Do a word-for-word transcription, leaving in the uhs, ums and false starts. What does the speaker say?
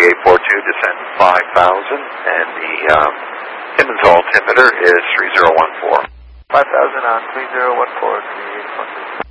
eight four two, descend five thousand, and the um, Timmins altimeter is three zero one four. five thousand on three zero one four, three eight four two.